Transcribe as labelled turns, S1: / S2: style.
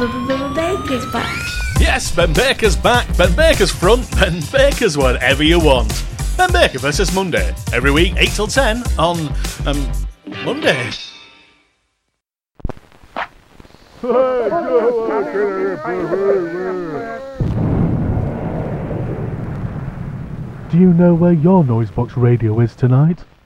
S1: Baker's back.
S2: Yes, Ben Baker's back. Ben Baker's front. Ben Baker's whatever you want. Ben Baker versus Monday. Every week, 8 till 10 on, Monday.
S3: Do you know where your Noisebox radio is tonight?